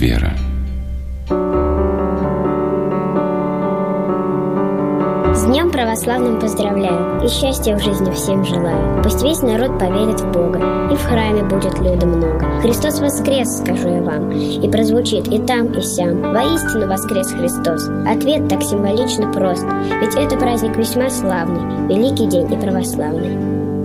вера. С Днем Православным поздравляю и счастья в жизни всем желаю. Пусть весь народ поверит в Бога, и в храме будет люда много. Христос воскрес, скажу я вам, и прозвучит и там, и сям. Воистину воскрес Христос. Ответ так символично прост, ведь это праздник весьма славный, великий день и православный.